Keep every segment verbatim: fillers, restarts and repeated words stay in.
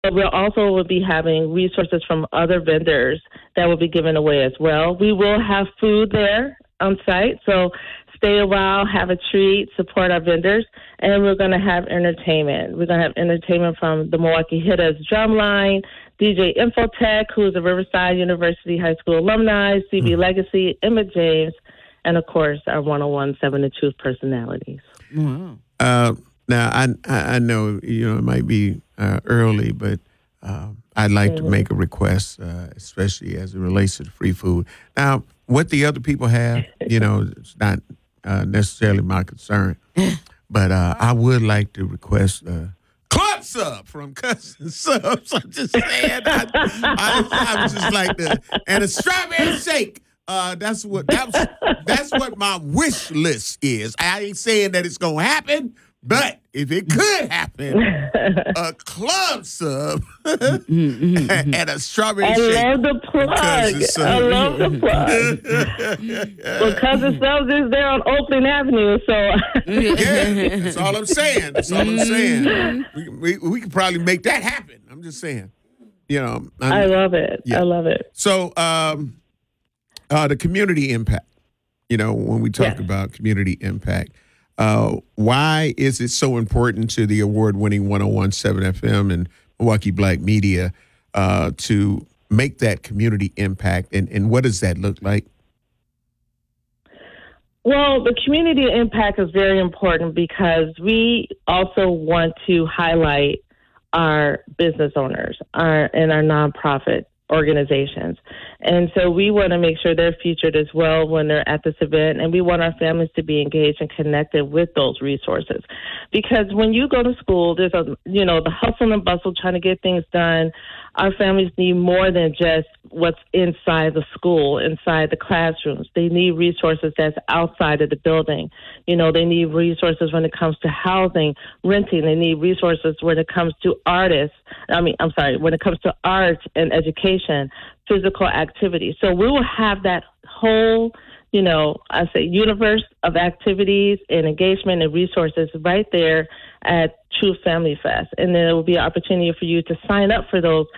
But we'll also will be having resources from other vendors that will be given away as well. We will have food there on site, so stay a while, have a treat, support our vendors, and we're going to have entertainment. We're going to have entertainment from the Milwaukee Hitters Drumline, D J Infotech, who's a Riverside University High School alumni, C B mm-hmm. Legacy, Emmett James, and, of course, our one oh one seven The Truth personalities. Wow. Uh, now, I, I know, you know, it might be uh, early, but uh, I'd like mm-hmm. to make a request, uh, especially as it relates to the free food. Now, what the other people have, you know, it's not uh, necessarily my concern, but uh, I would like to request uh, club sub from Cousin Subs. I'm just saying, I, I, I was just like the and a strawberry shake. Uh, that's what that's that's what my wish list is. I ain't saying that it's gonna happen, but if it could happen, a club sub and a strawberry I shake. I love the plug. I love the plug. Well, Cousin Subs is there on Oakland Avenue, so. Yeah, that's all I'm saying. That's all I'm saying. We, we, we could probably make that happen. I'm just saying. You know. I'm, I love it. Yeah. I love it. So, um, uh, the community impact, you know, when we talk yeah. about community impact, Uh, why is it so important to the award-winning one oh one point seven F M and Milwaukee Black Media uh, to make that community impact, and, and what does that look like? Well, the community impact is very important because we also want to highlight our business owners our, and our nonprofit organizations. And so we want to make sure they're featured as well when they're at this event, and we want our families to be engaged and connected with those resources. Because when you go to school, there's a, you know, the hustle and bustle trying to get things done. Our families need more than just what's inside the school, inside the classrooms. They need resources that's outside of the building. You know, they need resources when it comes to housing, renting. They need resources when it comes to artists. I mean, I'm sorry, when it comes to art and education, physical activity. So we will have that whole, you know, I say universe of activities and engagement and resources right there at True Family Fest. And then it will be an opportunity for you to sign up for those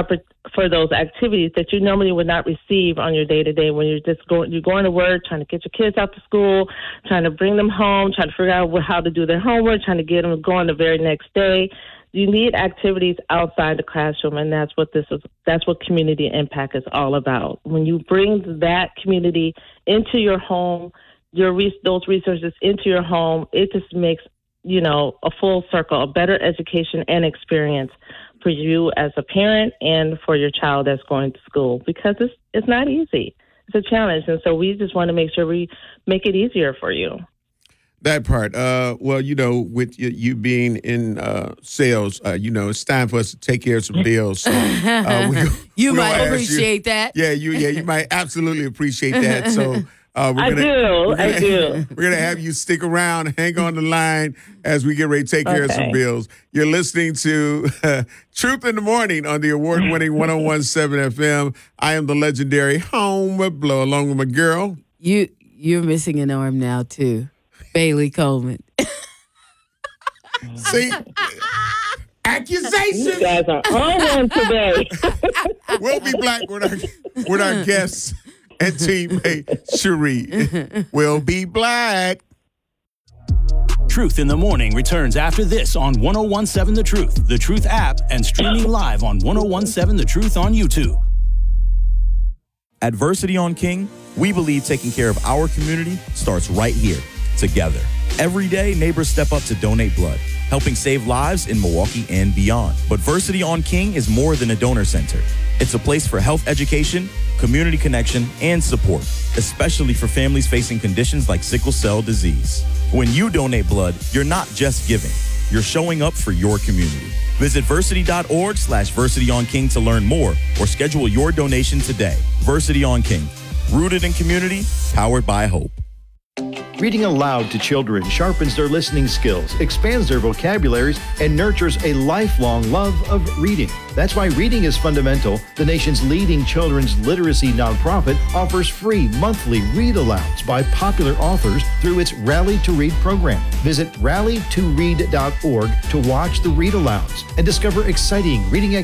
for those activities that you normally would not receive on your day-to-day when you're just going, you're going to work, trying to get your kids out to school, trying to bring them home, trying to figure out how to do their homework, trying to get them going the very next day. You need activities outside the classroom, and that's what this is. That's what community impact is all about. When you bring that community into your home, your res- those resources into your home, it just makes, you know, a full circle, a better education and experience for you as a parent and for your child that's going to school, because it's it's not easy. It's a challenge, and so we just want to make sure we make it easier for you. That part. Uh, well, you know, with you, you being in uh, sales, uh, you know, it's time for us to take care of some bills. So, uh, we, you we might appreciate you, that. Yeah, you yeah you might absolutely appreciate that. So uh, we're I gonna, do. We're gonna, I do. We're gonna have you stick around, hang on the line as we get ready to take care okay. of some bills. You're listening to uh, Truth in the Morning on the award-winning one oh one point seven F M. I am the legendary Homer Blow, along with my girl. You you're missing an arm now too. Bailey Coleman. See? Accusations. You guys are on one today. We'll be black with our, with our guests and teammate, Cherie. We'll be black. Truth in the Morning returns after this on one oh one point seven The Truth, The Truth app, and streaming live on one oh one point seven The Truth on YouTube. At Versity on King, we believe taking care of our community starts right here, together. Every day, neighbors step up to donate blood, helping save lives in Milwaukee and beyond. But Versity on King is more than a donor center. It's a place for health education, community connection, and support, especially for families facing conditions like sickle cell disease. When you donate blood, you're not just giving, you're showing up for your community. Visit versity.org slash versity on King to learn more or schedule your donation today. Versity on King, rooted in community, powered by hope. Reading aloud to children sharpens their listening skills, expands their vocabularies, and nurtures a lifelong love of reading. That's why Reading is Fundamental, the nation's leading children's literacy nonprofit, offers free monthly read-alouds by popular authors through its Rally to Read program. Visit rally to read dot org to watch the read-alouds and discover exciting reading activities